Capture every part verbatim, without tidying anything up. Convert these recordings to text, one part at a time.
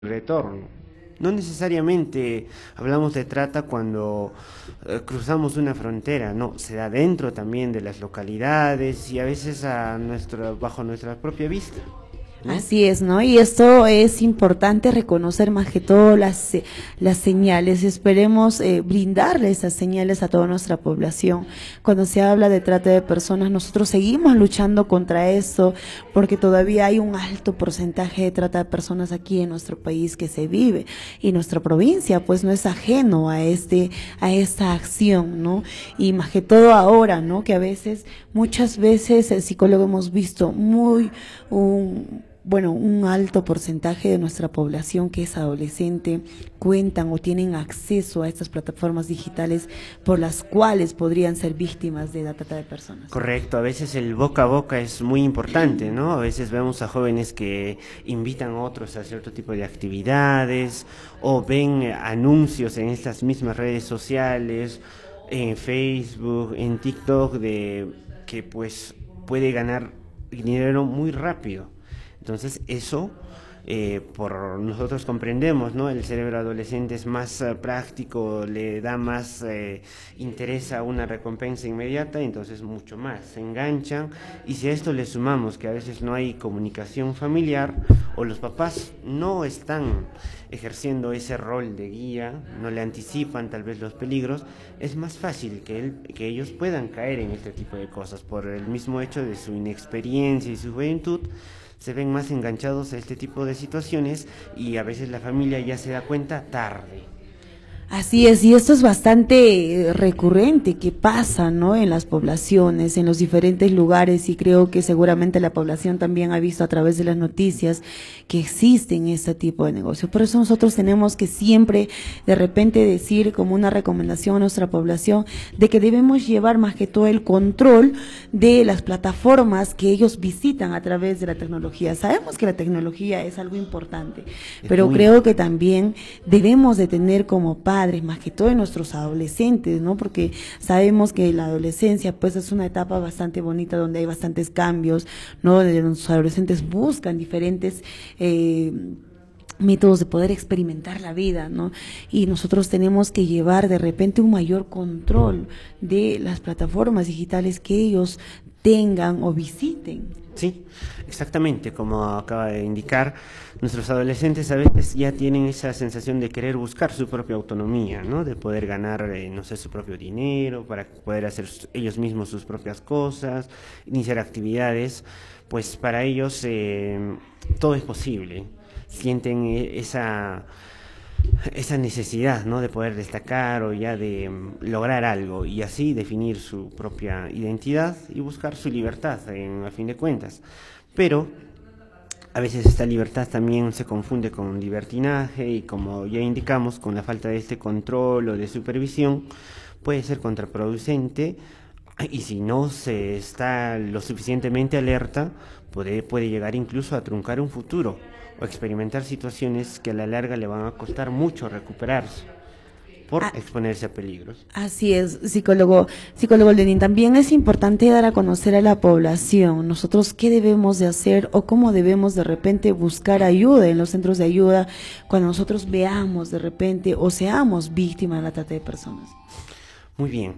retorno. No necesariamente hablamos de trata cuando eh, cruzamos una frontera, no, se da dentro también de las localidades y a veces a nuestra, bajo nuestra propia vista, ¿no? Así es, ¿no? Y esto es importante reconocer más que todo las, se- las señales. Esperemos eh, brindarle esas señales a toda nuestra población. Cuando se habla de trata de personas, nosotros seguimos luchando contra eso, porque todavía hay un alto porcentaje de trata de personas aquí en nuestro país que se vive. Y nuestra provincia, pues, no es ajeno a este, a esta acción, ¿no? Y más que todo ahora, ¿no? Que a veces, muchas veces el psicólogo hemos visto muy, un bueno, un alto porcentaje de nuestra población que es adolescente cuentan o tienen acceso a estas plataformas digitales por las cuales podrían ser víctimas de la trata de personas. Correcto, a veces el boca a boca es muy importante, ¿no? A veces vemos a jóvenes que invitan a otros a cierto tipo de actividades o ven eh, anuncios en estas mismas redes sociales, en Facebook, en TikTok, de que pues puede ganar dinero muy rápido. Entonces eso, eh, por nosotros comprendemos, ¿no? El cerebro adolescente es más eh, práctico, le da más eh, interés a una recompensa inmediata, entonces mucho más, se enganchan. Y si a esto le sumamos que a veces no hay comunicación familiar o los papás no están ejerciendo ese rol de guía, no le anticipan tal vez los peligros, es más fácil que, él, que ellos puedan caer en este tipo de cosas por el mismo hecho de su inexperiencia y su juventud. Se ven más enganchados a este tipo de situaciones y a veces la familia ya se da cuenta tarde. Así es, y esto es bastante eh, recurrente que pasa, ¿no? En las poblaciones, en los diferentes lugares, y creo que seguramente la población también ha visto a través de las noticias que existen este tipo de negocios. Por eso nosotros tenemos que siempre de repente decir como una recomendación a nuestra población de que debemos llevar más que todo el control de las plataformas que ellos visitan a través de la tecnología. Sabemos que la tecnología es algo importante, Es pero muy creo que importante. también debemos de tener como padres, más que todo en nuestros adolescentes, ¿no? Porque sabemos que la adolescencia pues es una etapa bastante bonita donde hay bastantes cambios, ¿no? Donde los adolescentes buscan diferentes eh, métodos de poder experimentar la vida, ¿no? Y nosotros tenemos que llevar de repente un mayor control de las plataformas digitales que ellos tengan o visiten. Sí, exactamente, como acaba de indicar, nuestros adolescentes a veces ya tienen esa sensación de querer buscar su propia autonomía, ¿no? De poder ganar, eh, no sé, su propio dinero, para poder hacer su- ellos mismos sus propias cosas, iniciar actividades, pues para ellos eh, todo es posible. Sienten eh, esa esa necesidad, ¿no? De poder destacar o ya de mm, lograr algo y así definir su propia identidad y buscar su libertad en, a fin de cuentas. Pero a veces esta libertad también se confunde con libertinaje y, como ya indicamos, con la falta de este control o de supervisión puede ser contraproducente, y si no se está lo suficientemente alerta, puede, puede llegar incluso a truncar un futuro o experimentar situaciones que a la larga le van a costar mucho recuperarse por Ah, exponerse a peligros. así es, psicólogo, psicólogo Lenin. También es importante dar a conocer a la población nosotros qué debemos de hacer o cómo debemos de repente buscar ayuda en los centros de ayuda cuando nosotros veamos de repente o seamos víctimas de la trata de personas. Muy bien,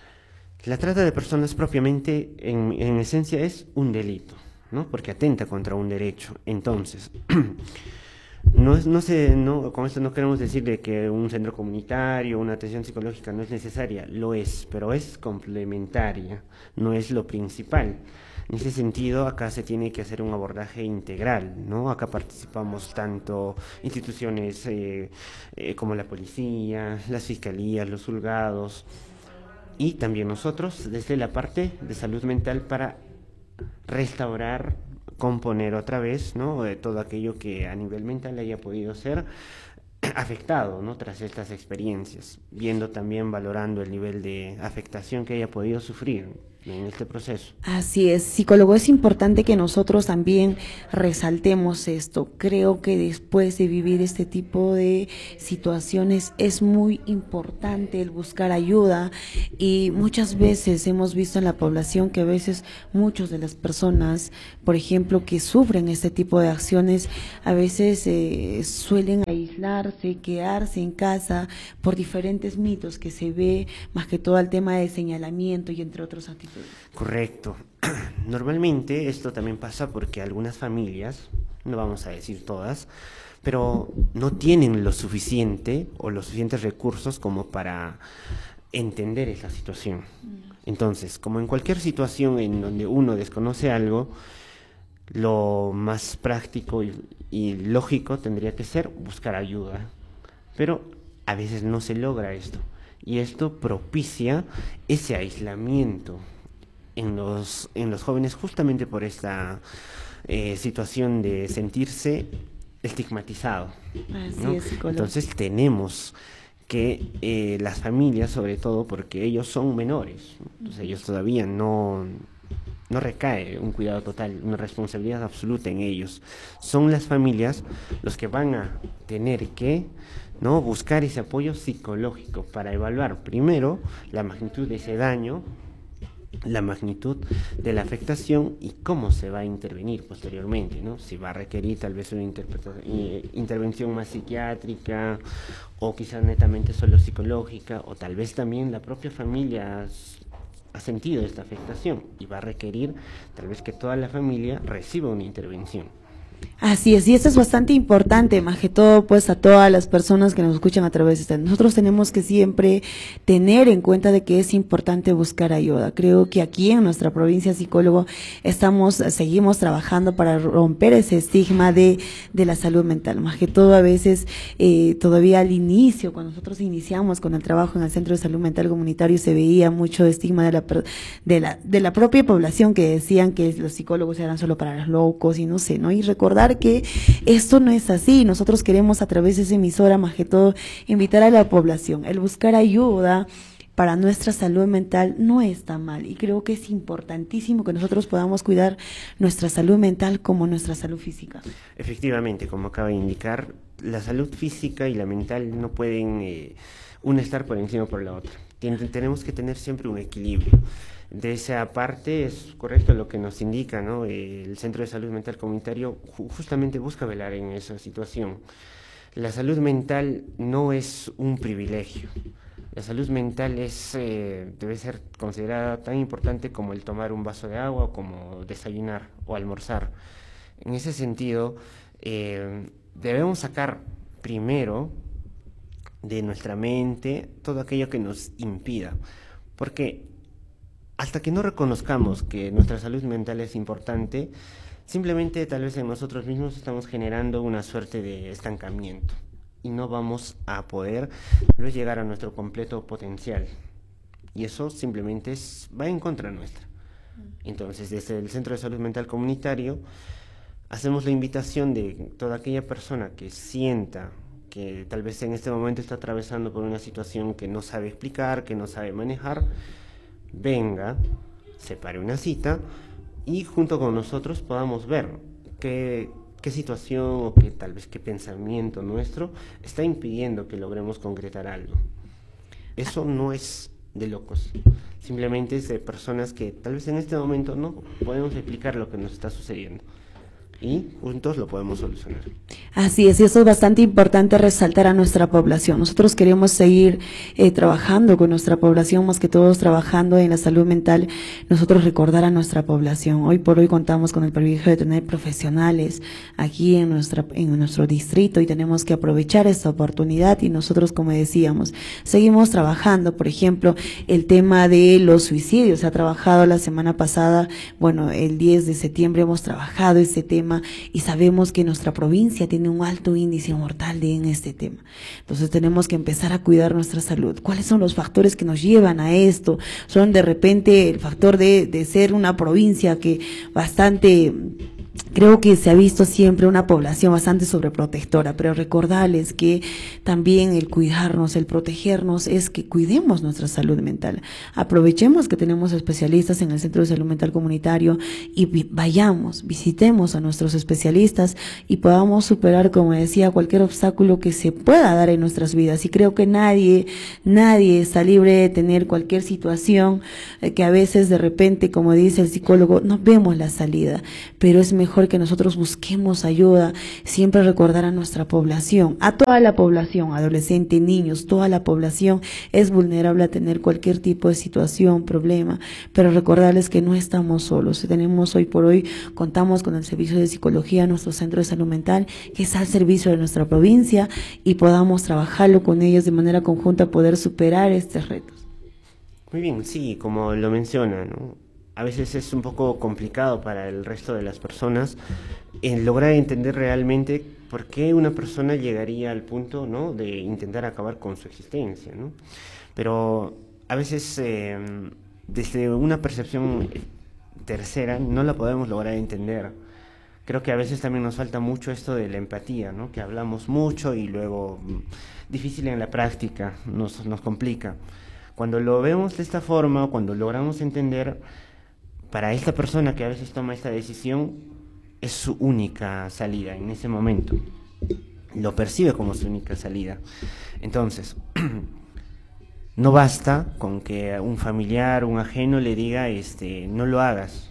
la trata de personas propiamente en, en esencia es un delito, ¿no? Porque atenta contra un derecho. Entonces, no es, no sé, no, con esto no queremos decir de que un centro comunitario, una atención psicológica no es necesaria, lo es, pero es complementaria, no es lo principal. En ese sentido, acá se tiene que hacer un abordaje integral, ¿no? Acá participamos tanto instituciones eh, eh, como la policía, las fiscalías, los juzgados, y también nosotros desde la parte de salud mental para restaurar, componer otra vez, ¿no? De todo aquello que a nivel mental haya podido ser afectado, ¿no? Tras estas experiencias, viendo también, valorando el nivel de afectación que haya podido sufrir en este proceso. Así es, psicólogo, es importante que nosotros también resaltemos esto. Creo que después de vivir este tipo de situaciones es muy importante el buscar ayuda, y muchas veces hemos visto en la población que a veces muchas de las personas, por ejemplo, que sufren este tipo de acciones, a veces eh, suelen aislarse, quedarse en casa por diferentes mitos que se ve, más que todo al tema de señalamiento y entre otros actitudes. Correcto. Normalmente esto también pasa porque algunas familias, no vamos a decir todas, pero no tienen lo suficiente o los suficientes recursos como para entender esa situación. Entonces, como en cualquier situación en donde uno desconoce algo, lo más práctico y, y lógico tendría que ser buscar ayuda, pero a veces no se logra esto, y esto propicia ese aislamiento en los, en los jóvenes, justamente por esta eh, situación de sentirse estigmatizado, Así ¿no? es, psicólogo. Entonces tenemos que eh, las familias, sobre todo porque ellos son menores, ¿no? Entonces ellos todavía no, no recae un cuidado total, una responsabilidad absoluta en ellos. Son las familias los que van a tener que, ¿no?, buscar ese apoyo psicológico para evaluar primero la magnitud de ese daño, la magnitud de la afectación y cómo se va a intervenir posteriormente, ¿no? Si va a requerir tal vez una eh, intervención más psiquiátrica, o quizás netamente solo psicológica, o tal vez también la propia familia ha sentido esta afectación y va a requerir tal vez que toda la familia reciba una intervención. Así es, y esto es bastante importante, más que todo, pues a todas las personas que nos escuchan a través de este. Nosotros tenemos que siempre tener en cuenta de que es importante buscar ayuda. Creo que aquí en nuestra provincia, psicólogo, estamos, seguimos trabajando para romper ese estigma de, de la salud mental. Más que todo, a veces, eh, todavía al inicio, cuando nosotros iniciamos con el trabajo en el Centro de Salud Mental Comunitario, se veía mucho estigma de la, de la, de la propia población, que decían que los psicólogos eran solo para los locos y no sé, ¿no? Y recordar que esto no es así. Nosotros queremos, a través de esa emisora, más que todo, invitar a la población. El buscar ayuda para nuestra salud mental no está mal, y creo que es importantísimo que nosotros podamos cuidar nuestra salud mental como nuestra salud física. Efectivamente, como acaba de indicar, la salud física y la mental no pueden eh, una estar por encima por la otra. Tien- tenemos que tener siempre un equilibrio. De esa parte es correcto lo que nos indica, ¿no? El Centro de Salud Mental Comunitario ju- justamente busca velar en esa situación. La salud mental no es un privilegio. La salud mental es, eh, debe ser considerada tan importante como el tomar un vaso de agua, o como desayunar o almorzar. En ese sentido, eh, debemos sacar primero de nuestra mente todo aquello que nos impida, porque hasta que no reconozcamos que nuestra salud mental es importante, simplemente tal vez en nosotros mismos estamos generando una suerte de estancamiento y no vamos a poder tal vez llegar a nuestro completo potencial, y eso simplemente es, va en contra nuestra. Entonces, desde el Centro de Salud Mental Comunitario hacemos la invitación de toda aquella persona que sienta que tal vez en este momento está atravesando por una situación que no sabe explicar, que no sabe manejar, venga, separe una cita y junto con nosotros podamos ver qué, qué situación o qué, tal vez qué pensamiento nuestro está impidiendo que logremos concretar algo. Eso no es de locos, simplemente es de personas que tal vez en este momento no podemos explicar lo que nos está sucediendo, y juntos lo podemos solucionar. Así es, y eso es bastante importante resaltar a nuestra población. Nosotros queremos seguir eh, trabajando con nuestra población, más que todos trabajando en la salud mental. Nosotros recordar a nuestra población. Hoy por hoy contamos con el privilegio de tener profesionales aquí en nuestra en nuestro distrito, y tenemos que aprovechar esta oportunidad. Y nosotros, como decíamos, seguimos trabajando. Por ejemplo, el tema de los suicidios se ha trabajado la semana pasada. Bueno, el diez de septiembre hemos trabajado ese tema, y sabemos que nuestra provincia tiene un alto índice mortal de, en este tema. Entonces tenemos que empezar a cuidar nuestra salud. ¿Cuáles son los factores que nos llevan a esto? Son de repente el factor de, de ser una provincia que bastante Creo que se ha visto siempre una población bastante sobreprotectora, pero recordarles que también el cuidarnos, el protegernos, es que cuidemos nuestra salud mental. Aprovechemos que tenemos especialistas en el Centro de Salud Mental Comunitario y vi- vayamos, visitemos a nuestros especialistas y podamos superar, como decía, cualquier obstáculo que se pueda dar en nuestras vidas. Y creo que nadie, nadie está libre de tener cualquier situación eh, que a veces de repente, como dice el psicólogo, no vemos la salida, pero es mejor que nosotros busquemos ayuda, siempre recordar a nuestra población, a toda la población, adolescentes, niños, toda la población es vulnerable a tener cualquier tipo de situación, problema, pero recordarles que no estamos solos. Tenemos hoy por hoy, contamos con el servicio de psicología, nuestro centro de salud mental, que está al servicio de nuestra provincia y podamos trabajarlo con ellos de manera conjunta, poder superar estos retos. Muy bien, sí, como lo menciona, ¿no? A veces es un poco complicado para el resto de las personas en lograr entender realmente por qué una persona llegaría al punto, ¿no?, de intentar acabar con su existencia, ¿no? Pero a veces eh, desde una percepción tercera no la podemos lograr entender. Creo que a veces también nos falta mucho esto de la empatía, ¿no?, que hablamos mucho y luego difícil en la práctica, nos, nos complica. Cuando lo vemos de esta forma, cuando logramos entender, para esta persona que a veces toma esta decisión, es su única salida en ese momento. Lo percibe como su única salida. Entonces, no basta con que un familiar, un ajeno le diga, este, no lo hagas,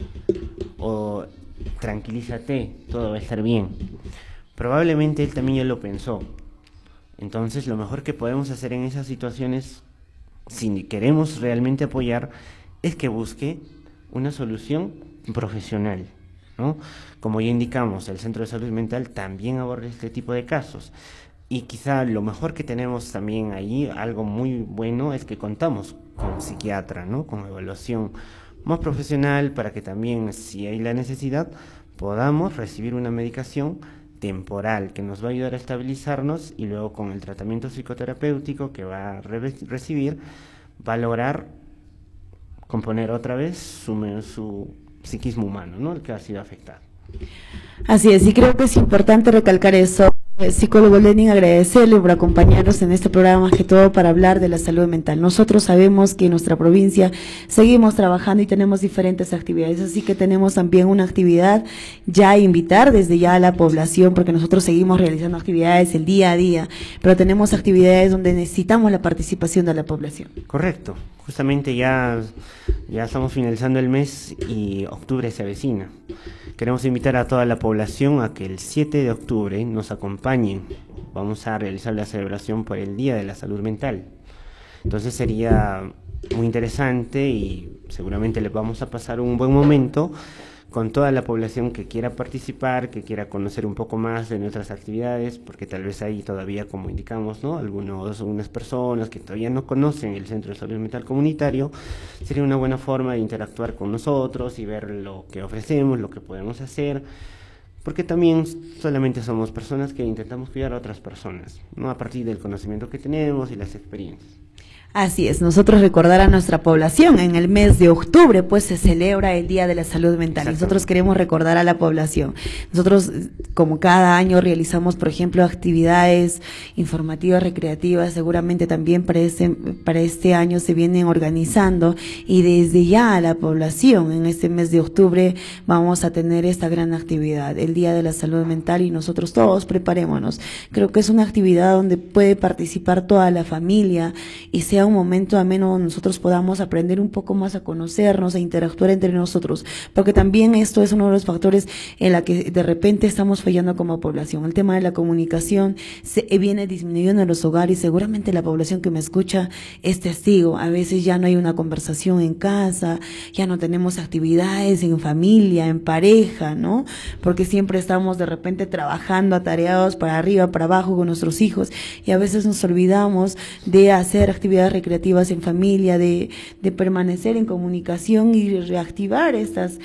o tranquilízate, todo va a estar bien. Probablemente él también ya lo pensó. Entonces, lo mejor que podemos hacer en esas situaciones, si queremos realmente apoyar, es que busque una solución profesional, ¿no? Como ya indicamos, el Centro de Salud Mental también aborda este tipo de casos. Y quizá lo mejor que tenemos también allí, algo muy bueno, es que contamos con psiquiatra, ¿no?, con evaluación más profesional, para que también, si hay la necesidad, podamos recibir una medicación temporal que nos va a ayudar a estabilizarnos, y luego con el tratamiento psicoterapéutico que va a re recibir, va a lograr componer otra vez su, su psiquismo humano, ¿no?, el que ha sido afectado. Así es, y creo que es importante recalcar eso. Eh, Psicólogo Lenin, agradecerle por acompañarnos en este programa, más que todo para hablar de la salud mental. Nosotros sabemos que en nuestra provincia seguimos trabajando y tenemos diferentes actividades, así que tenemos también una actividad ya a invitar desde ya a la población, porque nosotros seguimos realizando actividades el día a día, pero tenemos actividades donde necesitamos la participación de la población. Correcto, justamente ya, ya estamos finalizando el mes y octubre se avecina. Queremos invitar a toda la población a que el siete de octubre nos acompañen. Vamos a realizar la celebración por el Día de la Salud Mental. Entonces sería muy interesante y seguramente les vamos a pasar un buen momento con toda la población que quiera participar, que quiera conocer un poco más de nuestras actividades, porque tal vez hay todavía, como indicamos, ¿no?, algunos, algunas personas que todavía no conocen el Centro de Salud Mental Comunitario. Sería una buena forma de interactuar con nosotros y ver lo que ofrecemos, lo que podemos hacer, porque también solamente somos personas que intentamos cuidar a otras personas, ¿no?, a partir del conocimiento que tenemos y las experiencias. Así es, nosotros recordar a nuestra población, en el mes de octubre pues se celebra el Día de la Salud Mental, nosotros queremos recordar a la población. Nosotros, como cada año realizamos, por ejemplo, actividades informativas, recreativas, seguramente también para este, para este año se vienen organizando, y desde ya a la población en este mes de octubre vamos a tener esta gran actividad, el Día de la Salud Mental, y nosotros todos preparémonos. Creo que es una actividad donde puede participar toda la familia y sea un momento ameno donde nosotros podamos aprender un poco más a conocernos, a interactuar entre nosotros, porque también esto es uno de los factores en la que de repente estamos fallando como población. El tema de la comunicación se viene disminuyendo en los hogares, seguramente la población que me escucha es testigo. A veces ya no hay una conversación en casa, ya no tenemos actividades en familia, en pareja, ¿no? Porque siempre estamos de repente trabajando atareados para arriba, para abajo con nuestros hijos, y a veces nos olvidamos de hacer actividades recreativas en familia, de, de permanecer en comunicación y reactivar estas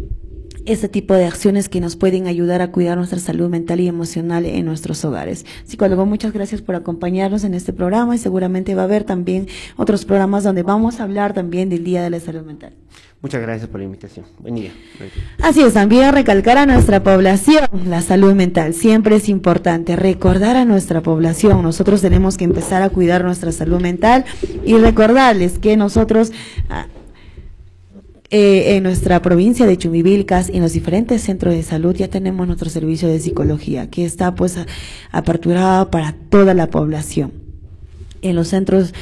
este tipo de acciones que nos pueden ayudar a cuidar nuestra salud mental y emocional en nuestros hogares. Psicólogo, muchas gracias por acompañarnos en este programa, y seguramente va a haber también otros programas donde vamos a hablar también del Día de la Salud Mental. Muchas gracias por la invitación. Buen día. Así es, también recalcar a nuestra población la salud mental. Siempre es importante recordar a nuestra población. Nosotros tenemos que empezar a cuidar nuestra salud mental y recordarles que nosotros eh, en nuestra provincia de Chumbivilcas, en los diferentes centros de salud, ya tenemos nuestro servicio de psicología que está pues aperturado para toda la población. En los centros,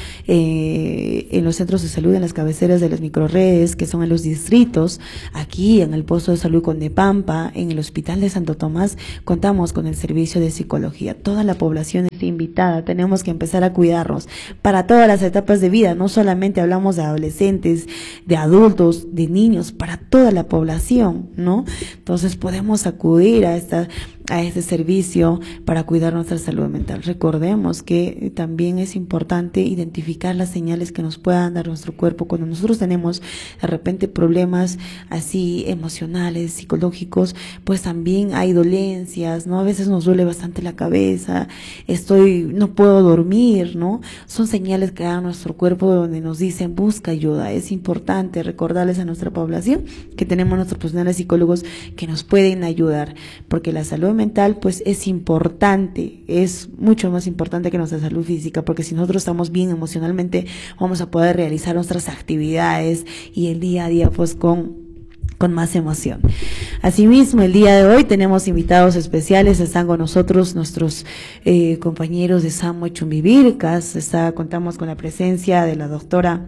eh, en los centros de salud, en las cabeceras de las microrredes, que son en los distritos, aquí en el posto de salud Condepampa, en el hospital de Santo Tomás, contamos con el servicio de psicología. Toda la población está invitada, tenemos que empezar a cuidarnos para todas las etapas de vida, no solamente hablamos de adolescentes, de adultos, de niños, para toda la población, ¿no? Entonces podemos acudir a esta a este servicio para cuidar nuestra salud mental. Recordemos que también es importante identificar las señales que nos puedan dar nuestro cuerpo cuando nosotros tenemos de repente problemas así emocionales, psicológicos, pues también hay dolencias, ¿no? A veces nos duele bastante la cabeza, estoy, no puedo dormir, ¿no? Son señales que da nuestro cuerpo donde nos dicen busca ayuda. Es importante recordarles a nuestra población que tenemos nuestros profesionales psicólogos que nos pueden ayudar, porque la salud mental pues es importante, es mucho más importante que nuestra salud física, porque si nosotros estamos bien emocionalmente vamos a poder realizar nuestras actividades y el día a día pues con con más emoción. Asimismo, el día de hoy tenemos invitados especiales, están con nosotros nuestros eh, compañeros de SAMUE Chumbivilcas, está, contamos con la presencia de la doctora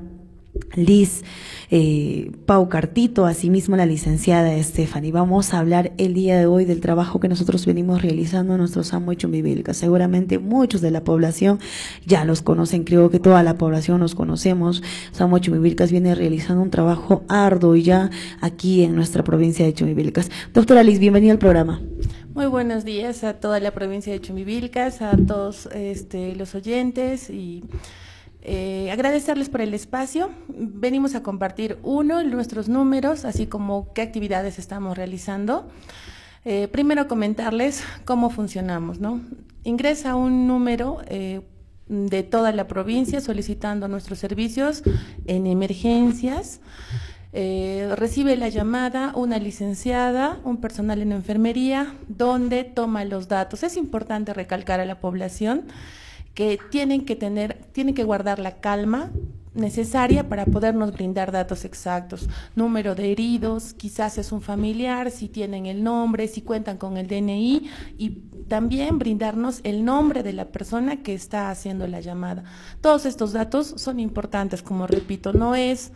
Liz eh, Pau Cartito, asimismo la licenciada Stephanie. Vamos a hablar el día de hoy del trabajo que nosotros venimos realizando en nuestro SAMUE Chumbivilcas. Seguramente muchos de la población ya los conocen, creo que toda la población nos conocemos. SAMUE Chumbivilcas viene realizando un trabajo arduo ya aquí en nuestra provincia de Chumbivilcas. Doctora Liz, bienvenida al programa. Muy buenos días a toda la provincia de Chumbivilcas, a todos este, los oyentes y Eh, agradecerles por el espacio. Venimos a compartir, uno, nuestros números, así como qué actividades estamos realizando. Eh, primero comentarles cómo funcionamos, ¿no? Ingresa un número eh, de toda la provincia solicitando nuestros servicios en emergencias. Eh, recibe la llamada una licenciada, un personal en enfermería, donde toma los datos. Es importante recalcar a la población que tienen que tener, tienen que guardar la calma necesaria para podernos brindar datos exactos, número de heridos, quizás es un familiar, si tienen el nombre, si cuentan con el D N I y también brindarnos el nombre de la persona que está haciendo la llamada. Todos estos datos son importantes, como repito, no es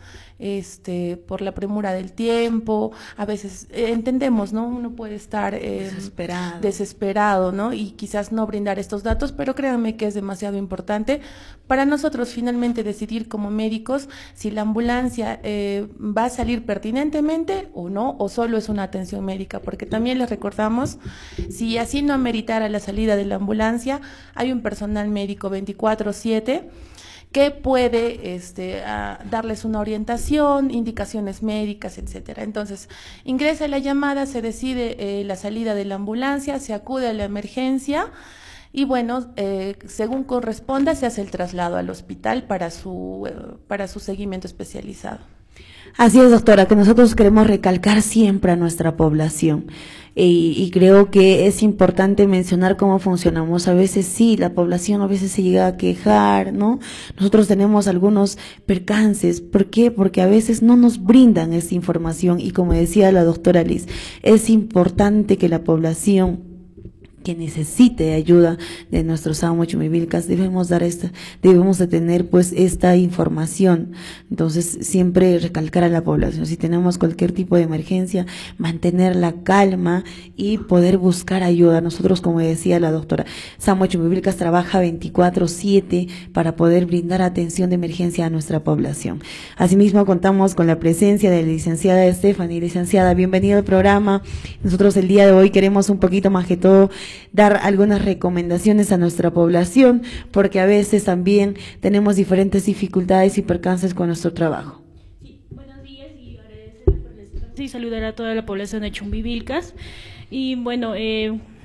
este por la premura del tiempo, a veces eh, entendemos, ¿no? Uno puede estar eh, desesperado. desesperado, ¿no? Y quizás no brindar estos datos, pero créanme que es demasiado importante para nosotros finalmente decidir como médicos si la ambulancia eh, va a salir pertinentemente o no, o solo es una atención médica, porque también les recordamos, si así no ameritara la salida de la ambulancia, hay un personal médico veinticuatro siete que puede este, a, darles una orientación, indicaciones médicas, etcétera. Entonces, ingresa la llamada, se decide eh, la salida de la ambulancia, se acude a la emergencia y bueno, eh, según corresponda, se hace el traslado al hospital para su, eh, para su seguimiento especializado. Así es, doctora, que nosotros queremos recalcar siempre a nuestra población. Y, y creo que es importante mencionar cómo funcionamos. A veces sí, la población a veces se llega a quejar, ¿no? Nosotros tenemos algunos percances. ¿Por qué? Porque a veces no nos brindan esta información y como decía la doctora Liz, es importante que la población que necesite ayuda de nuestros SAMUE Chumbivilcas, debemos dar esta, debemos de tener pues esta información. Entonces, siempre recalcar a la población, si tenemos cualquier tipo de emergencia, mantener la calma y poder buscar ayuda. Nosotros, como decía la doctora, SAMUE Chumbivilcas trabaja veinticuatro siete para poder brindar atención de emergencia a nuestra población. Asimismo, contamos con la presencia de la licenciada Stephanie. Licenciada, bienvenida al programa. Nosotros el día de hoy queremos un poquito más que todo dar algunas recomendaciones a nuestra población, porque a veces también tenemos diferentes dificultades y percances con nuestro trabajo. Sí, buenos días y agradecerles por el espacio y saludar a toda la población de Chumbivilcas. Y bueno, eh,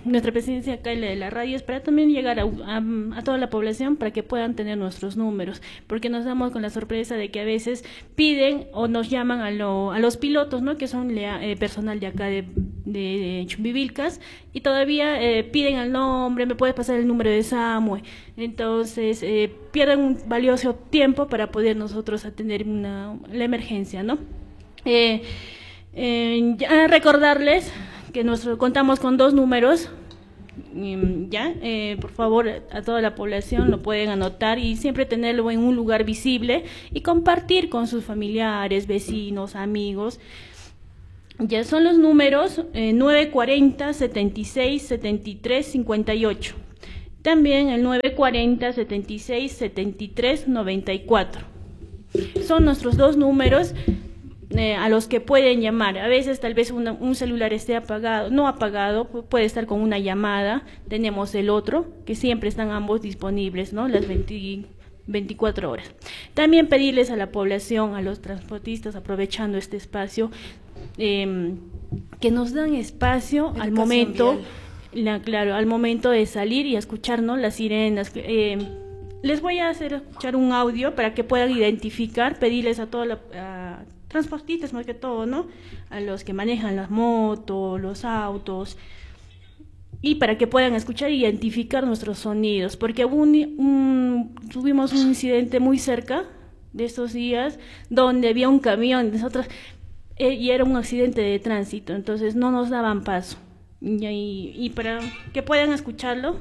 nuestra presencia acá en la, la radio es para también llegar a, a, a toda la población para que puedan tener nuestros números, porque nos damos con la sorpresa de que a veces piden o nos llaman a, lo, a los pilotos, ¿no? Que son lea, eh, personal de acá de, de, de Chumbivilcas, y todavía eh, piden el nombre, me puedes pasar el número de Samuel. Entonces eh, pierden un valioso tiempo para poder nosotros atender una, la emergencia, ¿no? Eh, eh, ya recordarles que nosotros contamos con dos números, ya, eh, por favor, a toda la población lo pueden anotar y siempre tenerlo en un lugar visible y compartir con sus familiares, vecinos, amigos. Ya son los números eh, nueve cuarenta, setenta y seis, setenta y tres, cincuenta y ocho. También el nueve cuarenta, setenta y seis, setenta y tres, noventa y cuatro. Son nuestros dos números Eh, a los que pueden llamar. A veces tal vez una, un celular esté apagado, no apagado, puede estar con una llamada. Tenemos el otro, que siempre están ambos disponibles, ¿no? Las veinte, veinticuatro horas. También pedirles a la población, a los transportistas, aprovechando este espacio, eh, que nos dan espacio Educación al momento, la, claro, al momento de salir y escuchar, ¿no? Las sirenas. Eh, les voy a hacer escuchar un audio para que puedan identificar, pedirles a toda la a, transportistas más que todo, ¿no? A los que manejan las motos, los autos, y para que puedan escuchar e identificar nuestros sonidos, porque un, un, tuvimos un incidente muy cerca de estos días donde había un camión, nosotros, eh, y era un accidente de tránsito, entonces no nos daban paso, y, y, y para que puedan escucharlo.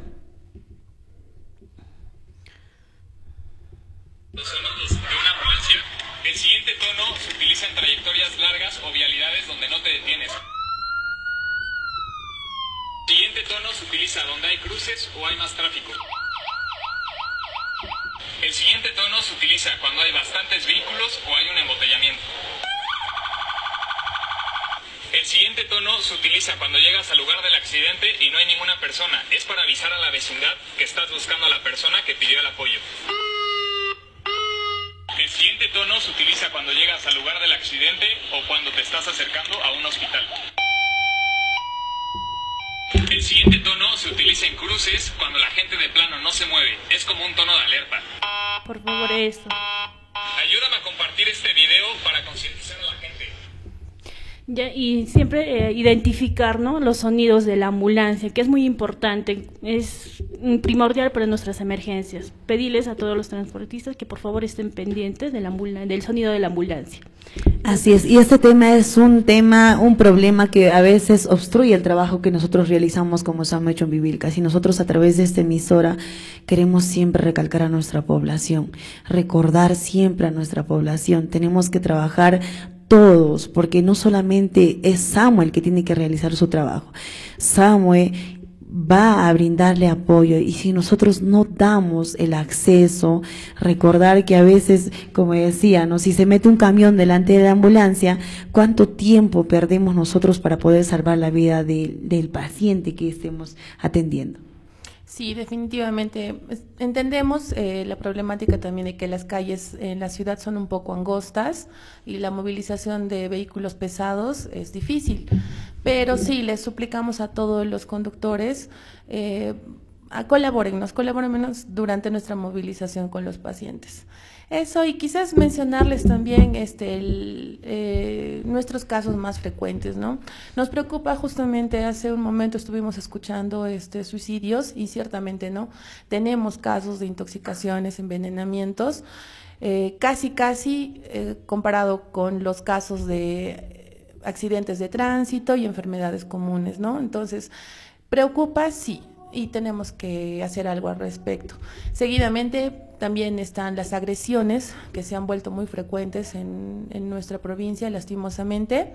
El siguiente tono se utiliza en trayectorias largas o vialidades donde no te detienes. El siguiente tono se utiliza donde hay cruces o hay más tráfico. El siguiente tono se utiliza cuando hay bastantes vehículos o hay un embotellamiento. El siguiente tono se utiliza cuando llegas al lugar del accidente y no hay ninguna persona. Es para avisar a la vecindad que estás buscando a la persona que pidió el apoyo. El siguiente tono se utiliza cuando llegas al lugar del accidente o cuando te estás acercando a un hospital. El siguiente tono se utiliza en cruces cuando la gente de plano no se mueve. Es como un tono de alerta. Por favor, esto. Ayúdame a compartir este video para concientizar a la gente. Ya, y siempre eh, identificar, ¿no? Los sonidos de la ambulancia, que es muy importante, es primordial para nuestras emergencias. Pedirles a todos los transportistas que por favor estén pendientes de la del sonido de la ambulancia. Así es, y este tema es un tema, un problema que a veces obstruye el trabajo que nosotros realizamos como Samuel Chumbivilcas, y nosotros a través de esta emisora queremos siempre recalcar a nuestra población, recordar siempre a nuestra población, tenemos que trabajar todos, porque no solamente es Samuel que tiene que realizar su trabajo, Samuel va a brindarle apoyo, y si nosotros no damos el acceso, recordar que a veces, como decía, ¿no? Si se mete un camión delante de la ambulancia, ¿cuánto tiempo perdemos nosotros para poder salvar la vida de, del paciente que estemos atendiendo? Sí, definitivamente. Entendemos eh, la problemática también de que las calles en la ciudad son un poco angostas y la movilización de vehículos pesados es difícil. Pero sí, les suplicamos a todos los conductores eh, a colabórennos, colabórennos durante nuestra movilización con los pacientes. Eso, y quizás mencionarles también este, el, eh, nuestros casos más frecuentes, ¿no? Nos preocupa justamente, hace un momento estuvimos escuchando este, suicidios, y ciertamente, ¿no? Tenemos casos de intoxicaciones, envenenamientos, eh, casi, casi eh, comparado con los casos de accidentes de tránsito y enfermedades comunes, ¿no? Entonces, preocupa, sí, y tenemos que hacer algo al respecto. Seguidamente también están las agresiones, que se han vuelto muy frecuentes en, en nuestra provincia, lastimosamente.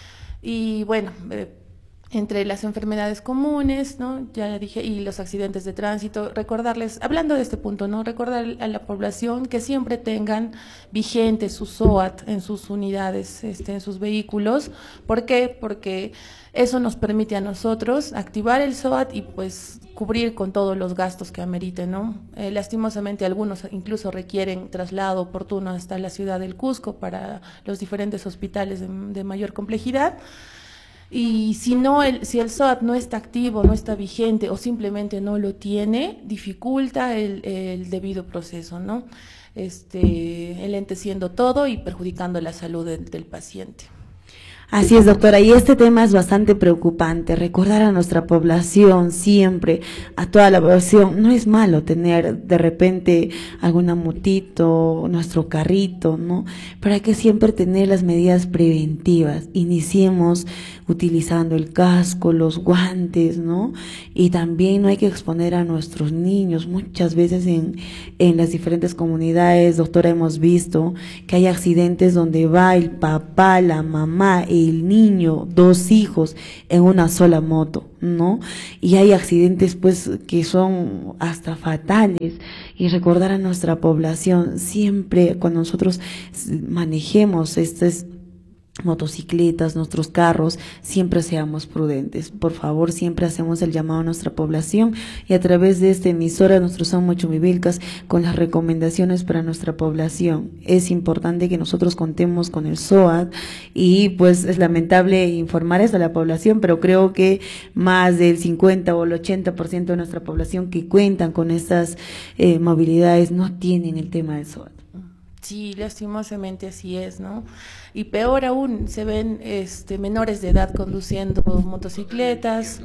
Y bueno, eh, entre las enfermedades comunes, ¿no? Ya dije, y los accidentes de tránsito, recordarles, hablando de este punto, ¿no? Recordar a la población que siempre tengan vigente su SOAT en sus unidades, este, en sus vehículos. ¿Por qué? Porque eso nos permite a nosotros activar el SOAT y pues cubrir con todos los gastos que ameriten, ¿no? Eh, lastimosamente algunos incluso requieren traslado oportuno hasta la ciudad del Cusco para los diferentes hospitales de, de mayor complejidad. Y si no, el, si el S O A T no está activo, no está vigente o simplemente no lo tiene, dificulta el, el debido proceso, ¿no? Este, enlenteciendo todo y perjudicando la salud del, del paciente. Así es, doctora, y este tema es bastante preocupante. Recordar a nuestra población siempre, a toda la población, no es malo tener de repente alguna motito, nuestro carrito, ¿no? Pero hay que siempre tener las medidas preventivas. Iniciemos utilizando el casco, los guantes, ¿no? Y también no hay que exponer a nuestros niños. Muchas veces en, en las diferentes comunidades, doctora, hemos visto que hay accidentes donde va el papá, la mamá, el niño, dos hijos en una sola moto, ¿no? Y hay accidentes pues que son hasta fatales. Y recordar a nuestra población siempre cuando nosotros manejemos estas motocicletas, nuestros carros, siempre seamos prudentes. Por favor, siempre hacemos el llamado a nuestra población y a través de esta emisora, nuestros Samo Chumivilcas, con las recomendaciones para nuestra población. Es importante que nosotros contemos con el S O A T y pues es lamentable informar eso a la población, pero creo que más del cincuenta o el ochenta por ciento de nuestra población que cuentan con estas eh, movilidades no tienen el tema del S O A T. Sí, lastimosamente así es, ¿no? Y peor aún, se ven este, menores de edad conduciendo motocicletas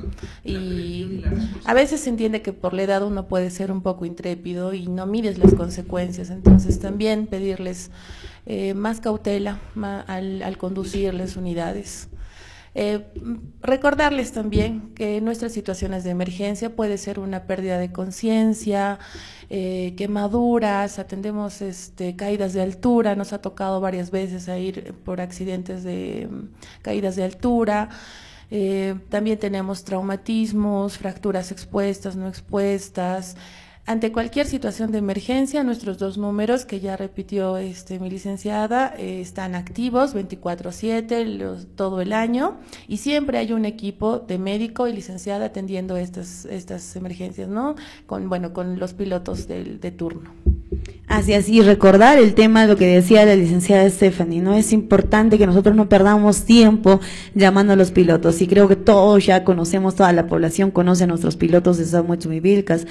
y a veces se entiende que por la edad uno puede ser un poco intrépido y no mides las consecuencias, entonces también pedirles eh, más cautela más al, al conducirles unidades. Eh, recordarles también que en nuestras situaciones de emergencia puede ser una pérdida de conciencia, eh, quemaduras, atendemos este, caídas de altura, nos ha tocado varias veces a ir por accidentes de um, caídas de altura, eh, también tenemos traumatismos, fracturas expuestas, no expuestas. Ante cualquier situación de emergencia, nuestros dos números, que ya repitió este, mi licenciada, eh, están activos veinticuatro siete todo el año y siempre hay un equipo de médico y licenciada atendiendo estas, estas emergencias, ¿no? Con, bueno, con los pilotos de, de turno. Así es, y recordar el tema de lo que decía la licenciada Stephanie, ¿no? Es importante que nosotros no perdamos tiempo llamando a los pilotos, y creo que todos ya conocemos, toda la población conoce a nuestros pilotos de Samo Chumivilcas,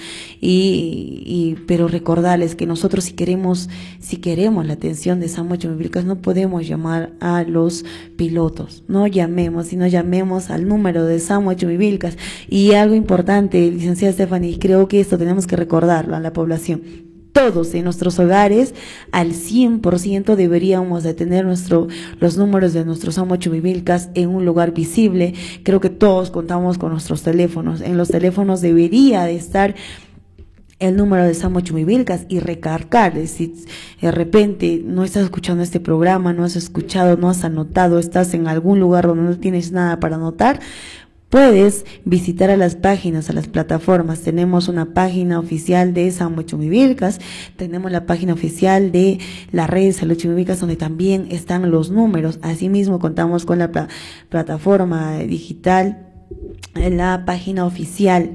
y, y, pero recordarles que nosotros si queremos, si queremos la atención de Samo Chumivilcas, no podemos llamar a los pilotos, no llamemos, sino llamemos al número de Samo Chumivilcas. Y algo importante, licenciada Stephanie, creo que esto tenemos que recordarlo a la población. Todos en nuestros hogares, al cien por ciento deberíamos de tener nuestro, los números de nuestros Samo Chumivilcas en un lugar visible. Creo que todos contamos con nuestros teléfonos. En los teléfonos debería de estar el número de Samo Chumivilcas y recargar. Si de repente no estás escuchando este programa, no has escuchado, no has anotado, estás en algún lugar donde no tienes nada para anotar, puedes visitar a las páginas, a las plataformas. Tenemos una página oficial de Samo Chumivilcas, tenemos la página oficial de la red de salud Chumivilcas, donde también están los números. Asimismo, contamos con la pl plataforma digital, la página oficial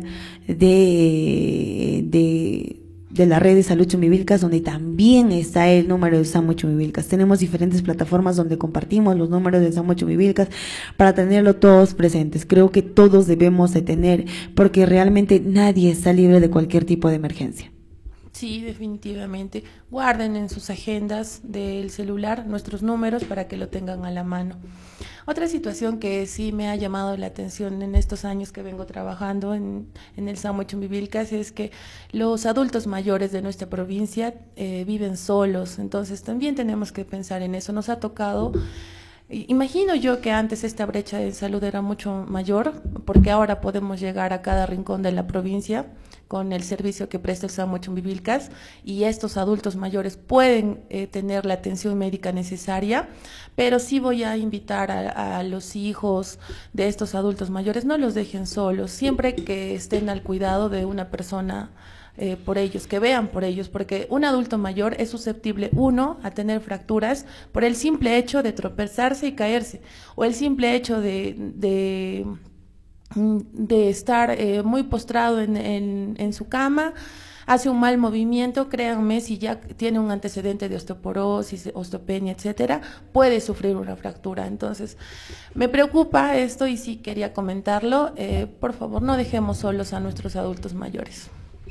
de, de de la red de salud Chumivilcas, donde también está el número de Samo Chumivilcas. Tenemos diferentes plataformas donde compartimos los números de Samo Chumivilcas para tenerlo todos presentes. Creo que todos debemos de tener, porque realmente nadie está libre de cualquier tipo de emergencia. Sí, definitivamente. Guarden en sus agendas del celular nuestros números para que lo tengan a la mano. Otra situación que sí me ha llamado la atención en estos años que vengo trabajando en, en el Samo Chumivilcas es que los adultos mayores de nuestra provincia eh, viven solos, entonces también tenemos que pensar en eso. Nos ha tocado, imagino yo que antes esta brecha de salud era mucho mayor, porque ahora podemos llegar a cada rincón de la provincia con el servicio que presta el Samo Chumivilcas, y estos adultos mayores pueden eh, tener la atención médica necesaria, pero sí voy a invitar a, a los hijos de estos adultos mayores, no los dejen solos, siempre que estén al cuidado de una persona eh, por ellos, que vean por ellos, porque un adulto mayor es susceptible, uno, a tener fracturas por el simple hecho de tropezarse y caerse, o el simple hecho de... de de estar eh, muy postrado en, en, en su cama, hace un mal movimiento, créanme, si ya tiene un antecedente de osteoporosis, osteopenia, etcétera, puede sufrir una fractura. Entonces, me preocupa esto y sí quería comentarlo. Eh, por favor, no dejemos solos a nuestros adultos mayores.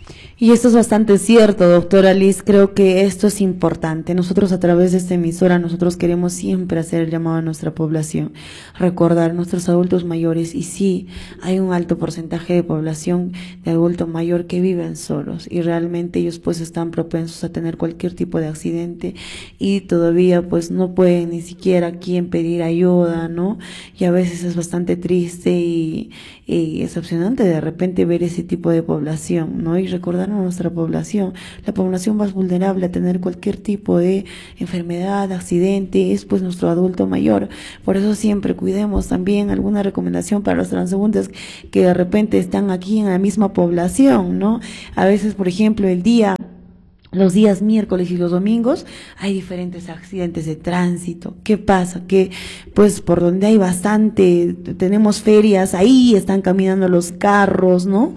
Y esto es bastante cierto, doctora Liz, creo que esto es importante. Nosotros a través de esta emisora, nosotros queremos siempre hacer el llamado a nuestra población, recordar a nuestros adultos mayores, y sí, hay un alto porcentaje de población de adulto mayor que viven solos, y realmente ellos pues están propensos a tener cualquier tipo de accidente, y todavía pues no pueden ni siquiera a quién pedir ayuda, ¿no? Y a veces es bastante triste y, y decepcionante de repente ver ese tipo de población, ¿no? Y recordar a nuestra población, la población más vulnerable a tener cualquier tipo de enfermedad, accidente, es pues nuestro adulto mayor. Por eso siempre cuidemos también alguna recomendación para los transeúntes que de repente están aquí en la misma población, ¿no? A veces, por ejemplo, el día los días miércoles y los domingos hay diferentes accidentes de tránsito. ¿Qué pasa? Que pues por donde hay bastante, tenemos ferias, ahí están caminando los carros, ¿no?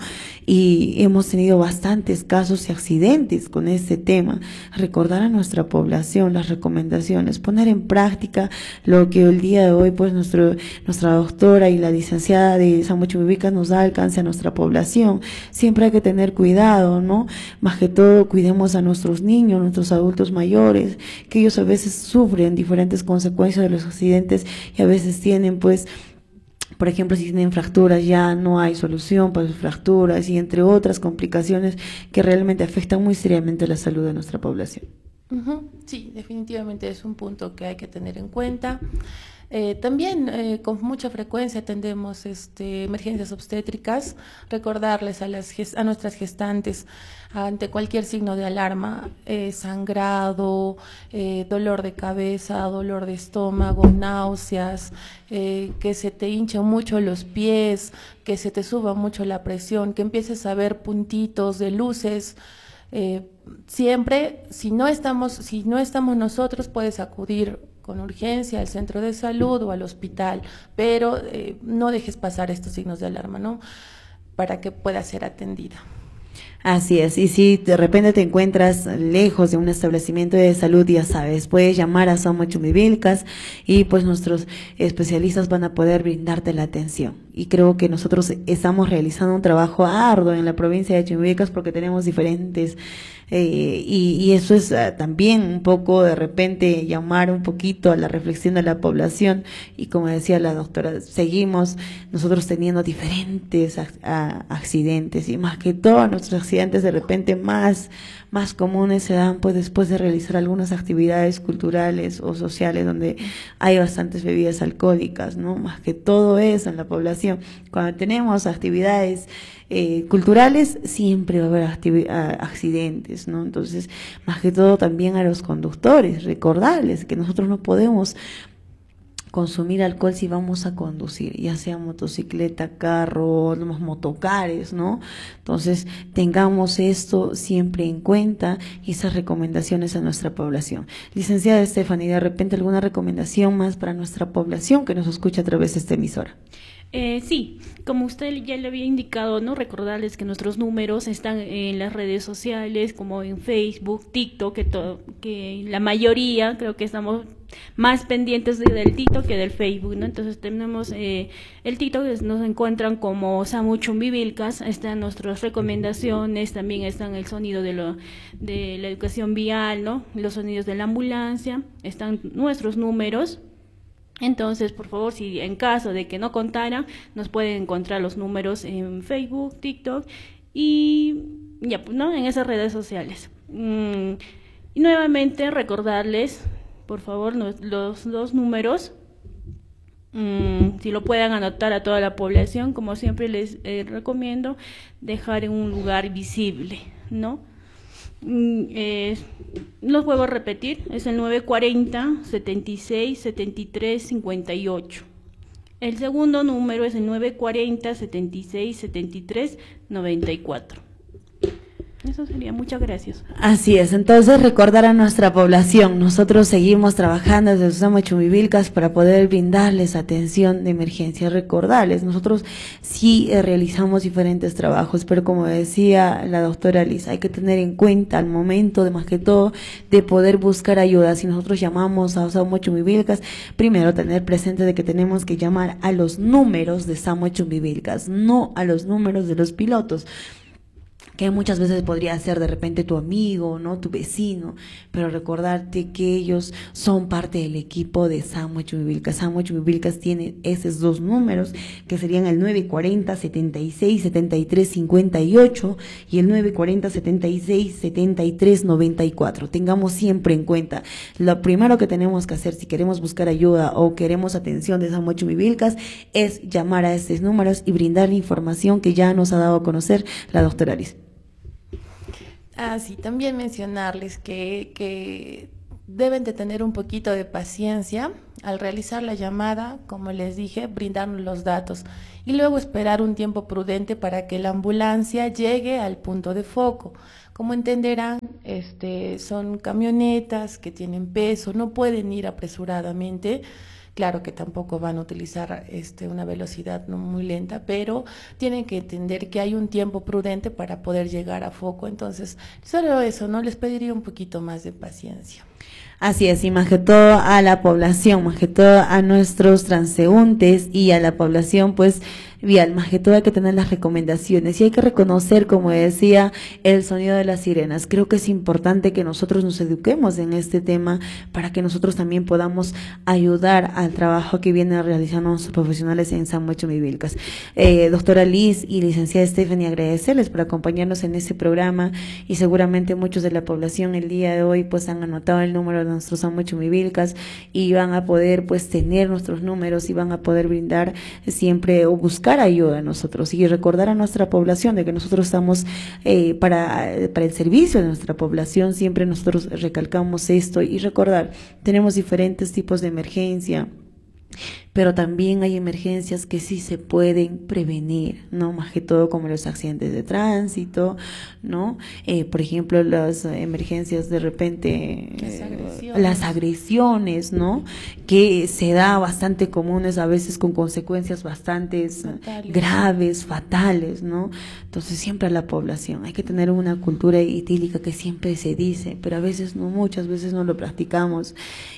Y hemos tenido bastantes casos y accidentes con este tema. Recordar a nuestra población las recomendaciones, poner en práctica lo que el día de hoy pues nuestro, nuestra doctora y la licenciada de San Mochumibicas nos da alcance a nuestra población. Siempre hay que tener cuidado, ¿no? Más que todo, cuidemos a nuestros niños, nuestros adultos mayores, que ellos a veces sufren diferentes consecuencias de los accidentes y a veces tienen pues, por ejemplo, si tienen fracturas, ya no hay solución para sus fracturas y entre otras complicaciones que realmente afectan muy seriamente la salud de nuestra población. Uh-huh. Sí, definitivamente es un punto que hay que tener en cuenta. Eh, también eh, con mucha frecuencia atendemos este, emergencias obstétricas, recordarles a, las, a nuestras gestantes ante cualquier signo de alarma, eh, sangrado, eh, dolor de cabeza, dolor de estómago, náuseas, eh, que se te hinchan mucho los pies, que se te suba mucho la presión, que empieces a ver puntitos de luces. Eh, siempre, si no estamos, si no estamos nosotros, puedes acudir con urgencia al centro de salud o al hospital, pero eh, no dejes pasar estos signos de alarma, ¿no? Para que pueda ser atendida. Así es, y si de repente te encuentras lejos de un establecimiento de salud, ya sabes, puedes llamar a Somos Chumbivilcas y pues nuestros especialistas van a poder brindarte la atención. Y creo que nosotros estamos realizando un trabajo arduo en la provincia de Chumbivilcas porque tenemos diferentes Eh, y, y eso es uh, también un poco de repente llamar un poquito a la reflexión de la población y como decía la doctora, seguimos nosotros teniendo diferentes ac a, accidentes y más que todo nuestros accidentes de repente más, más comunes se dan pues después de realizar algunas actividades culturales o sociales donde hay bastantes bebidas alcohólicas, ¿no? Más que todo eso en la población. Cuando tenemos actividades Eh, culturales, siempre va a haber accidentes, ¿no? Entonces, más que todo también a los conductores, recordarles que nosotros no podemos consumir alcohol si vamos a conducir, ya sea motocicleta, carro, los motocares, ¿no? Entonces, tengamos esto siempre en cuenta y esas recomendaciones a nuestra población. Licenciada Estefanía, de repente alguna recomendación más para nuestra población que nos escucha a través de esta emisora. Eh, sí, como usted ya le había indicado, ¿no? Recordarles que nuestros números están en las redes sociales, como en Facebook, TikTok, que, todo, que la mayoría creo que estamos más pendientes del TikTok que del Facebook, ¿no? Entonces tenemos eh, el TikTok, nos encuentran como Samu Chumbivilcas, están nuestras recomendaciones, también están el sonido de, lo, de la educación vial, ¿no? Los sonidos de la ambulancia, están nuestros números. Entonces, por favor, si en caso de que no contaran, nos pueden encontrar los números en Facebook, TikTok y ya, ¿no? En esas redes sociales. Mm, y nuevamente recordarles, por favor, los, los dos números, mm, si lo puedan anotar a toda la población, como siempre les eh, recomiendo, dejar en un lugar visible, ¿no? Eh, los vuelvo a repetir, es el nueve cuarenta, setenta y seis, setenta y tres, cincuenta y ocho. El segundo número es el nueve cuarenta, setenta y seis, setenta y tres, noventa y cuatro. Eso sería, muchas gracias. Así es, entonces recordar a nuestra población, nosotros seguimos trabajando desde Susama Chumbivilcas para poder brindarles atención de emergencia, recordarles, nosotros sí eh, realizamos diferentes trabajos, pero como decía la doctora Liz, hay que tener en cuenta al momento de más que todo de poder buscar ayuda. Si nosotros llamamos a Susama Chumbivilcas, primero tener presente de que tenemos que llamar a los números de Susama Chumbivilcas, no a los números de los pilotos, que muchas veces podría ser de repente tu amigo, ¿no? Tu vecino, pero recordarte que ellos son parte del equipo de SAMUE Chumbivilcas. SAMUE Chumbivilcas tiene esos dos números, que serían el nueve cuarenta, setenta y seis, setenta y tres, cincuenta y ocho y el nueve cuarenta, setenta y seis, setenta y tres, noventa y cuatro. Tengamos siempre en cuenta, lo primero que tenemos que hacer si queremos buscar ayuda o queremos atención de SAMUE Chumbivilcas es llamar a estos números y brindar la información que ya nos ha dado a conocer la doctora Liz. Ah, sí, también mencionarles que, que deben de tener un poquito de paciencia al realizar la llamada, como les dije, brindarnos los datos y luego esperar un tiempo prudente para que la ambulancia llegue al punto de foco. Como entenderán, este, son camionetas que tienen peso, no pueden ir apresuradamente. Claro que tampoco van a utilizar este, una velocidad no muy lenta, pero tienen que entender que hay un tiempo prudente para poder llegar a foco. Entonces, solo eso, ¿no? Les pediría un poquito más de paciencia. Así es, y más que todo a la población, más que todo a nuestros transeúntes y a la población, pues, vial, más que todo hay que tener las recomendaciones y hay que reconocer, como decía, el sonido de las sirenas. Creo que es importante que nosotros nos eduquemos en este tema para que nosotros también podamos ayudar al trabajo que vienen realizando nuestros profesionales en SAMUE Chumbivilcas. Eh, doctora Liz y licenciada Stephanie, agradecerles por acompañarnos en este programa y seguramente muchos de la población el día de hoy pues han anotado el número de nuestros SAMUE Chumbivilcas y van a poder pues tener nuestros números y van a poder brindar siempre o buscar ayuda a nosotros y recordar a nuestra población de que nosotros estamos eh, para, para el servicio de nuestra población. Siempre nosotros recalcamos esto y recordar, tenemos diferentes tipos de emergencia, pero también hay emergencias que sí se pueden prevenir, ¿no? Más que todo como los accidentes de tránsito, ¿no? Eh, por ejemplo, las emergencias de repente, Las agresiones. las agresiones, ¿no? Que se da bastante comunes a veces con consecuencias bastante Fatales. graves, fatales, ¿no? Entonces siempre a la población, hay que tener una cultura etílica que siempre se dice, pero a veces no, muchas veces no lo practicamos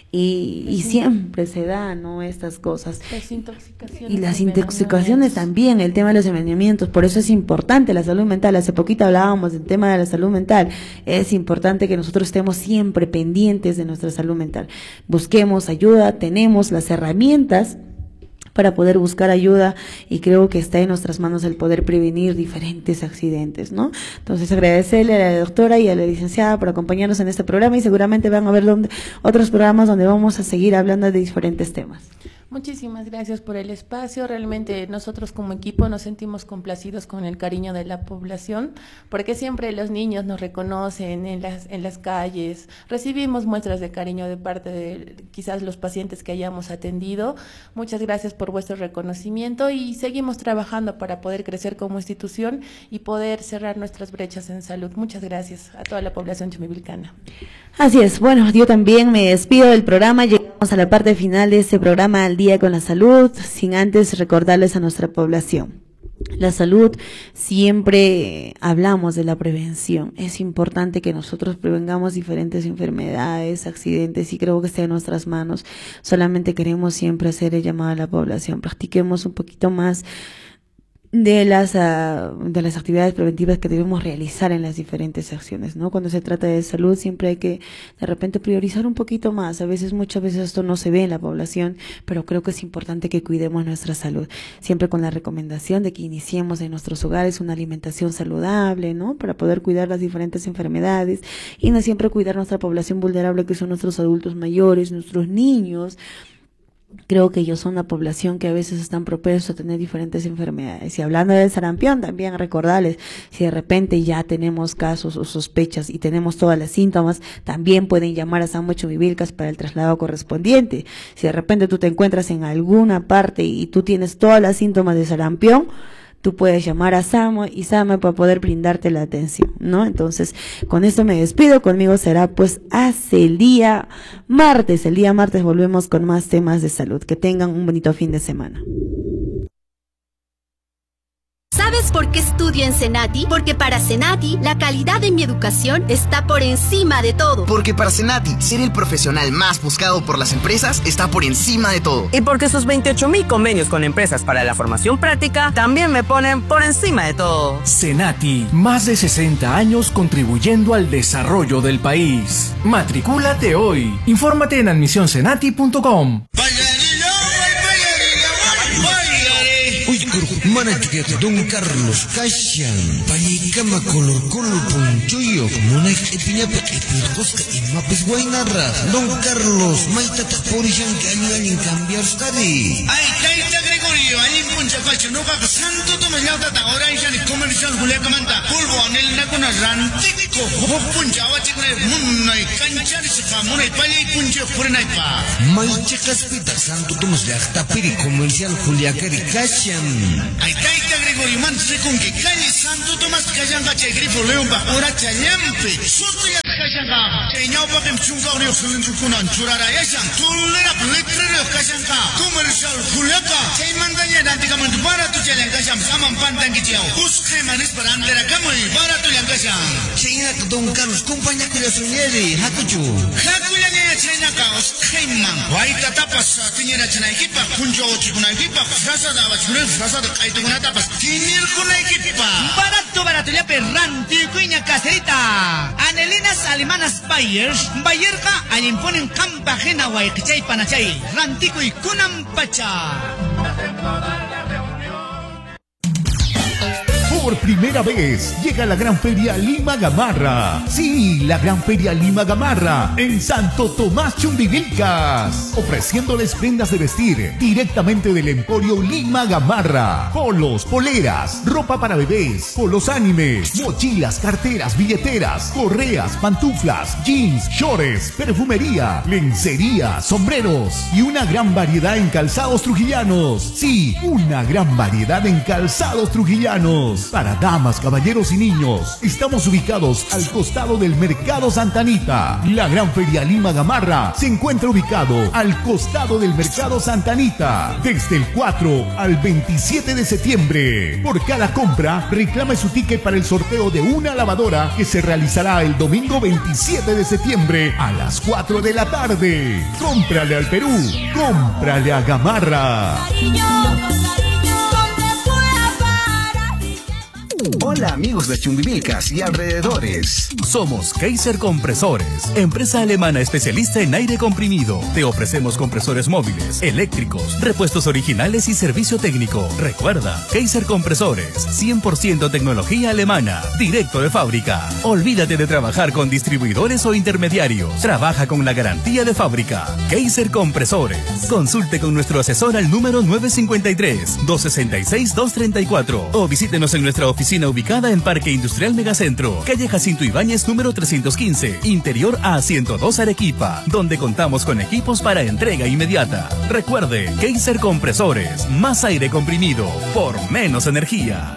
y, y siempre se da, ¿no? Estas cosas. Las intoxicaciones. Y las intoxicaciones también, el tema de los envenenamientos, por eso es importante la salud mental. Hace poquito hablábamos del tema de la salud mental. Es importante que nosotros estemos siempre pendientes de nuestra salud mental. Busquemos ayuda, tenemos las herramientas para poder buscar ayuda y creo que está en nuestras manos el poder prevenir diferentes accidentes, ¿no? Entonces agradecerle a la doctora y a la licenciada por acompañarnos en este programa y seguramente van a ver donde, otros programas donde vamos a seguir hablando de diferentes temas. Muchísimas gracias por el espacio. Realmente nosotros como equipo nos sentimos complacidos con el cariño de la población, porque siempre los niños nos reconocen en las, en las calles. Recibimos muestras de cariño de parte de quizás los pacientes que hayamos atendido. Muchas gracias por vuestro reconocimiento y seguimos trabajando para poder crecer como institución y poder cerrar nuestras brechas en salud. Muchas gracias a toda la población chumbivilcana. Así es, bueno, yo también me despido del programa, llegamos a la parte final de este programa Al Día con la Salud, sin antes recordarles a nuestra población. La salud, siempre hablamos de la prevención, es importante que nosotros prevengamos diferentes enfermedades, accidentes y creo que está en nuestras manos, solamente queremos siempre hacer el llamado a la población, practiquemos un poquito más de las uh, de las actividades preventivas que debemos realizar en las diferentes acciones, ¿no? Cuando se trata de salud siempre hay que de repente priorizar un poquito más, a veces muchas veces esto no se ve en la población, pero creo que es importante que cuidemos nuestra salud, siempre con la recomendación de que iniciemos en nuestros hogares una alimentación saludable, ¿no? Para poder cuidar las diferentes enfermedades y no siempre cuidar nuestra población vulnerable que son nuestros adultos mayores, nuestros niños. Creo que ellos son una población que a veces están propensos a tener diferentes enfermedades. Y hablando del sarampión, también recordarles, si de repente ya tenemos casos o sospechas y tenemos todas las síntomas, también pueden llamar a SAMUE Chumbivilcas para el traslado correspondiente. Si de repente tú te encuentras en alguna parte y tú tienes todas las síntomas de sarampión, tú puedes llamar a SAMU y SAMU para poder brindarte la atención, ¿no? Entonces, con eso me despido. Conmigo será pues hasta el día martes. El día martes volvemos con más temas de salud. Que tengan un bonito fin de semana. ¿Sabes por qué estudio en Senati? Porque para Senati, la calidad de mi educación está por encima de todo. Porque para Senati, ser el profesional más buscado por las empresas está por encima de todo. Y porque sus veintiocho mil convenios con empresas para la formación práctica también me ponen por encima de todo. Senati, más de sesenta años contribuyendo al desarrollo del país. Matricúlate hoy. Infórmate en admisión senati punto com. Mana juga Don Carlos Kasyan Palikama kolor kolor puncuyo Munek ipinya pakai pilkos ke imapis guainara Don Carlos May tata porisyan ke anyo-anyong cambiar tadi Ay, Kaita Gregorio Aling punca kacho Nuka ka santo to masyata ta Oray siya ni komersyal huli kamanta Pulbo anil na ko na rantiko Hop punca awachik na Munay kanchari sa Munay pali punca purinay pa May chakas pita santo to masyata Piri komersyal huli akari Kasyan Ay, Kaita Gregorio man sekung ke Kali santo to mas kasyang ka Chay grifo leon ba Ora chayampe Soto ya kasyang ka Chay nyaw pa kem chungka Uriyo sulunjukunan Churara yasyang Tulera pletrero kasyang ka Komersyal huli ka Chay mandanya nanti ka man Barato chay lang kasyang Samang pantang kichiyaw Huskay manis parandera kamoy Barato lang kasyang Chay nga ka Don Carlos Kumpanya ko yung sunyeri Hakuchu Hakuya niya chay na ka Huskay man Wai tatapas sa tinyera chay na ikipa Kunjo ochi ko na ikipa Frasada wa chunel Frasada kaito ko na tapas Tinir ko na ikipa Barato barato ya perranti Kuinya caserita Anelinas alemanas Bayers Bayer ka alimponen kampajena Wai kichay panachay Rantico y kunam pacha Por primera vez llega la Gran Feria Lima Gamarra. Sí, la Gran Feria Lima Gamarra en Santo Tomás Chumbivilcas. Ofreciéndoles prendas de vestir directamente del Emporio Lima Gamarra. Polos, poleras, ropa para bebés, polos animes, mochilas, carteras, billeteras, correas, pantuflas, jeans, shorts, perfumería, lencería, sombreros y una gran variedad en calzados trujillanos. Sí, una gran variedad en calzados trujillanos. Para damas, caballeros y niños, estamos ubicados al costado del Mercado Santa Anita. La Gran Feria Lima Gamarra se encuentra ubicado al costado del Mercado Santa Anita desde el cuatro al veintisiete de septiembre. Por cada compra, reclame su ticket para el sorteo de una lavadora que se realizará el domingo veintisiete de septiembre a las cuatro de la tarde. Cómprale al Perú, cómprale a Gamarra. Hola amigos de Chumbivilcas y alrededores. Somos Kaiser Compresores, empresa alemana especialista en aire comprimido. Te ofrecemos compresores móviles, eléctricos, repuestos originales y servicio técnico. Recuerda, Kaiser Compresores, cien por ciento tecnología alemana, directo de fábrica. Olvídate de trabajar con distribuidores o intermediarios. Trabaja con la garantía de fábrica. Kaiser Compresores. Consulte con nuestro asesor al número nueve cinco tres, dos seis seis, dos tres cuatro o visítenos en nuestra oficina ubicada en Parque Industrial Megacentro, calle Jacinto Ibáñez número trescientos quince, interior A ciento dos Arequipa, donde contamos con equipos para entrega inmediata. Recuerde, Kaiser Compresores, más aire comprimido por menos energía.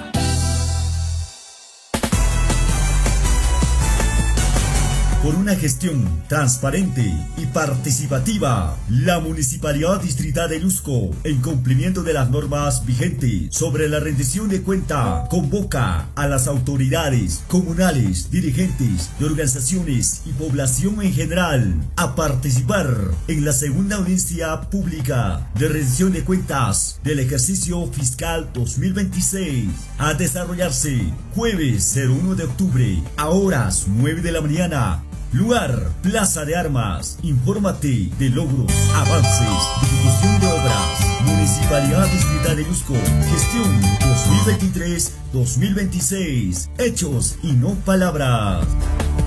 Por una gestión transparente y participativa, la Municipalidad Distrital de Lusco, en cumplimiento de las normas vigentes sobre la rendición de cuenta, convoca a las autoridades comunales, dirigentes de organizaciones y población en general a participar en la segunda audiencia pública de rendición de cuentas del ejercicio fiscal dos mil veintiséis, a desarrollarse jueves cero uno de octubre a horas nueve de la mañana. Lugar, Plaza de Armas. Infórmate de logros, avances, ejecución de obras. Municipalidad Distrital de Lusco. Gestión dos mil veintitrés dos mil veintiséis. Hechos y no palabras.